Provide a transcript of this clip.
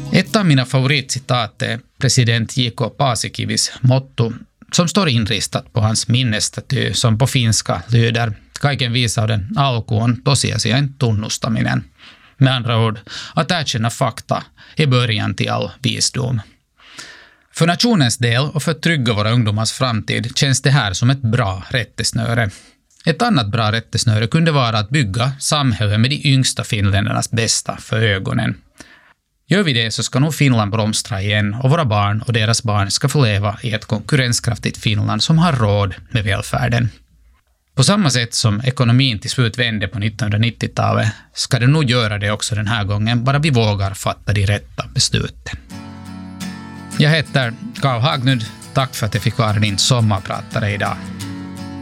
Ett av mina favoritcitat är president J.K. Paasikivis motto som står inristat på hans minnesstaty som på finska lyder "Kaiken viisauden alku on tosiasian tunnustaminen". Med andra ord, att erkänna fakta är början till all visdom. För nationens del och för att trygga våra ungdomars framtid känns det här som ett bra rättesnöre. Ett annat bra rättesnöre kunde vara att bygga samhället med de yngsta finländarnas bästa för ögonen. Gör vi det så ska nog Finland blomstra igen och våra barn och deras barn ska få leva i ett konkurrenskraftigt Finland som har råd med välfärden. På samma sätt som ekonomin till slut vände på 1990-talet ska det nog göra det också den här gången, bara vi vågar fatta de rätta besluten. Jag heter Carl Haglund. Tack för att jag fick vara din sommarpratare idag.